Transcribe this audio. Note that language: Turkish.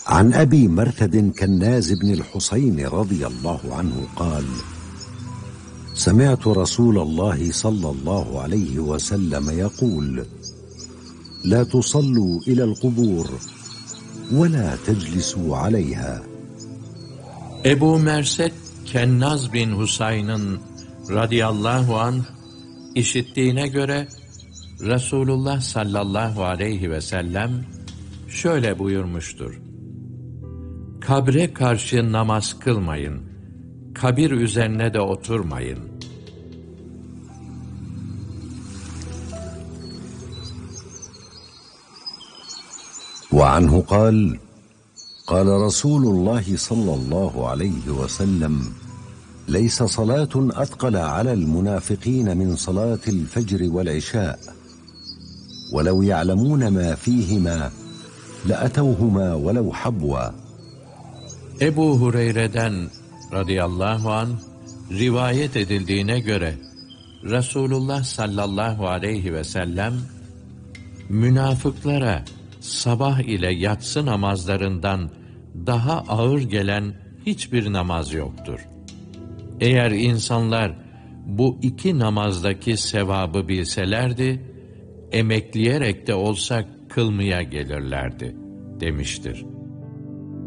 عن أبي مرثد كناز بن الحصين رضي الله عنه قال: سمعت رسول الله صلى الله عليه وسلم يقول: لا تصلوا إلى القبور ولا تجلسوا عليها. Ebu Mersed Kennaz bin Husayn'ın radıyallahu anh işittiğine göre Resulullah sallallahu aleyhi ve sellem şöyle buyurmuştur: Kabre karşı namaz kılmayın, kabir üzerine de oturmayın. وعنه قال: قال رسول الله صلى الله عليه وسلم: ليس صلاة أثقل على المنافقين من صلاة الفجر والعشاء ولو يعلمون ما فيهما لأتوهما ولو حبوا. Ebu Hureyre'den radıyallahu anh rivayet edildiğine göre Resulullah sallallahu aleyhi ve sellem münafıklara sabah ile yatsı namazlarından daha ağır gelen hiçbir namaz yoktur. Eğer insanlar bu iki namazdaki sevabı bilselerdi, emekleyerek de olsa kılmaya gelirlerdi demiştir.